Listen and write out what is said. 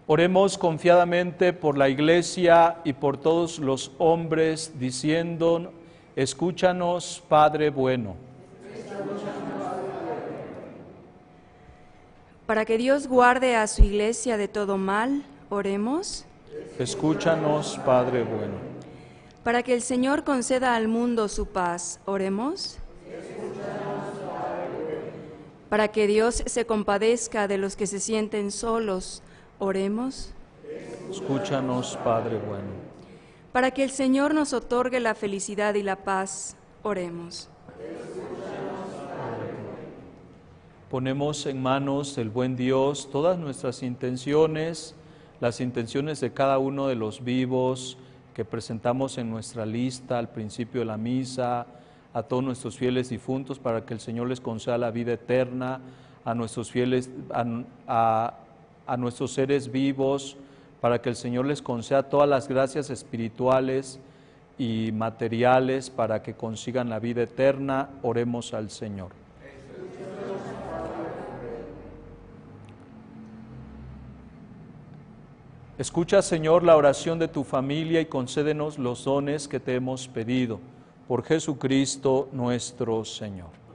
Oremos confiadamente por la Iglesia y por todos los hombres, diciendo: escúchanos, Padre bueno. Para que Dios guarde a su Iglesia de todo mal, oremos. Escúchanos, Padre bueno. Para que el Señor conceda al mundo su paz, oremos. Para que Dios se compadezca de los que se sienten solos, oremos. Escúchanos, Padre bueno. Para que el Señor nos otorgue la felicidad y la paz, oremos. Ponemos en manos del buen Dios todas nuestras intenciones, las intenciones de cada uno de los vivos que presentamos en nuestra lista al principio de la misa, a todos nuestros fieles difuntos, para que el Señor les conceda la vida eterna, a nuestros fieles, a nuestros seres vivos, para que el Señor les conceda todas las gracias espirituales y materiales para que consigan la vida eterna. Oremos al Señor. Escucha, Señor, la oración de tu familia y concédenos los dones que te hemos pedido. Por Jesucristo nuestro Señor.